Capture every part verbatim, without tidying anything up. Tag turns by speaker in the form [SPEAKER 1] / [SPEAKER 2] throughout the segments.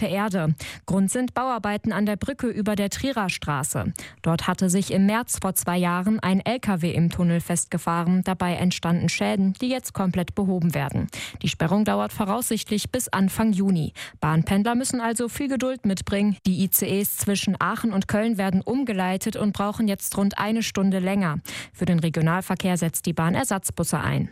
[SPEAKER 1] bewölkte Erde. Grund sind Bauarbeiten an der Brücke über der Trierer Straße. Dort hatte sich im März vor zwei Jahren ein L K W im Tunnel festgefahren. Dabei entstanden Schäden, die jetzt komplett behoben werden. Die Sperrung dauert voraussichtlich bis Anfang Juni. Bahnpendler müssen also viel Geduld mitbringen. Die I C Es zwischen Aachen und Köln werden umgeleitet und brauchen jetzt rund eine Stunde länger. Für den Regionalverkehr setzt die Bahn Ersatzbusse ein.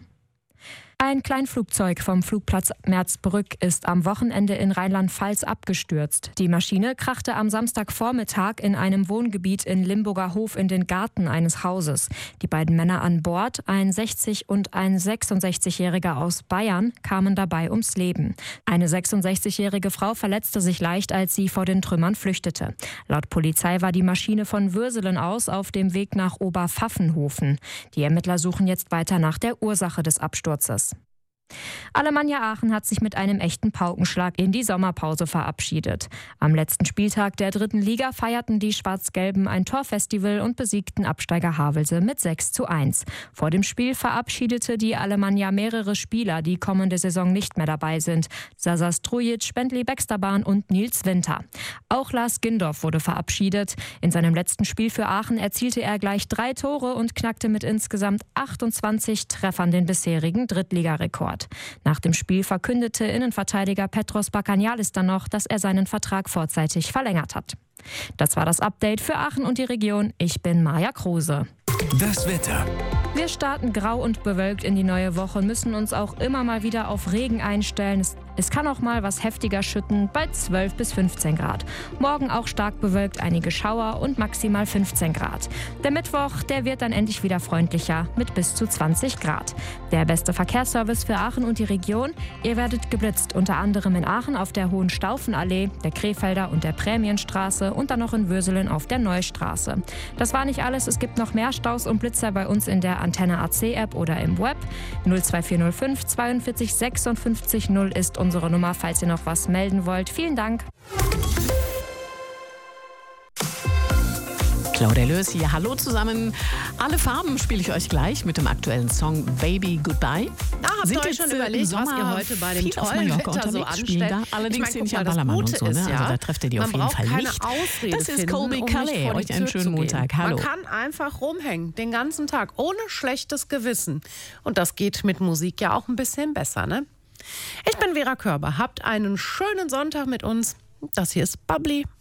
[SPEAKER 1] Ein Kleinflugzeug vom Flugplatz Merzbrück ist am Wochenende in Rheinland-Pfalz abgestürzt. Die Maschine krachte am Samstagvormittag in einem Wohngebiet in Limburger Hof in den Garten eines Hauses. Die beiden Männer an Bord, ein sechzig- und ein sechsundsechzigjähriger aus Bayern, kamen dabei ums Leben. Eine sechsundsechzigjährige Frau verletzte sich leicht, als sie vor den Trümmern flüchtete. Laut Polizei war die Maschine von Würselen aus auf dem Weg nach Oberpfaffenhofen. Die Ermittler suchen jetzt weiter nach der Ursache des Absturzes. Alemannia Aachen hat sich mit einem echten Paukenschlag in die Sommerpause verabschiedet. Am letzten Spieltag der dritten Liga feierten die Schwarz-Gelben ein Torfestival und besiegten Absteiger Havelse mit sechs zu eins. Vor dem Spiel verabschiedete die Alemannia mehrere Spieler, die kommende Saison nicht mehr dabei sind. Sasa Strujic, Bentley Baxterbahn und Nils Winter. Auch Lars Gindorf wurde verabschiedet. In seinem letzten Spiel für Aachen erzielte er gleich drei Tore und knackte mit insgesamt achtundzwanzig Treffern den bisherigen Drittligarekord. Nach dem Spiel verkündete Innenverteidiger Petros Bakanialis dann noch, dass er seinen Vertrag vorzeitig verlängert hat. Das war das Update für Aachen und die Region. Ich bin Maja Kruse.
[SPEAKER 2] Das Wetter.
[SPEAKER 1] Wir starten grau und bewölkt in die neue Woche und müssen uns auch immer mal wieder auf Regen einstellen. Es, es kann auch mal was heftiger schütten bei zwölf bis fünfzehn Grad. Morgen auch stark bewölkt, einige Schauer und maximal fünfzehn Grad. Der Mittwoch, der wird dann endlich wieder freundlicher mit bis zu zwanzig Grad. Der beste Verkehrsservice für Aachen und die Region. Ihr werdet geblitzt, unter anderem in Aachen auf der Hohenstaufenallee, der Krefelder und der Prämienstraße und dann noch in Würselen auf der Neustraße. Das war nicht alles, es gibt noch mehr Staus und Blitzer bei uns in der Antenne A C App oder im Web. null zwei vier null fünf zweiundvierzig sechsundfünfzig null ist unsere Nummer, falls ihr noch was melden wollt. Vielen Dank.
[SPEAKER 3] Claudia Lös hier. Hallo zusammen. Alle Farben spiele ich euch gleich mit dem aktuellen Song Baby Goodbye.
[SPEAKER 4] Da habt ihr euch schon überlegt, was ihr heute bei dem tollen Wetter so anstellt.
[SPEAKER 3] Da. Allerdings
[SPEAKER 4] ich mein,
[SPEAKER 3] hier nicht
[SPEAKER 4] mal,
[SPEAKER 3] am Ballermann und so. Ne?
[SPEAKER 4] Ist, ja,
[SPEAKER 3] also da trefft ihr die auf jeden Fall
[SPEAKER 4] keine
[SPEAKER 3] nicht.
[SPEAKER 4] Ausrede
[SPEAKER 3] Das ist
[SPEAKER 4] finden,
[SPEAKER 3] Colby
[SPEAKER 4] um
[SPEAKER 3] Calais. Euch einen schönen Montag. Hallo.
[SPEAKER 4] Man kann einfach rumhängen, den ganzen Tag, ohne schlechtes Gewissen. Und das geht mit Musik ja auch ein bisschen besser, ne? Ich bin Vera Körber. Habt einen schönen Sonntag mit uns. Das hier ist Bubbly.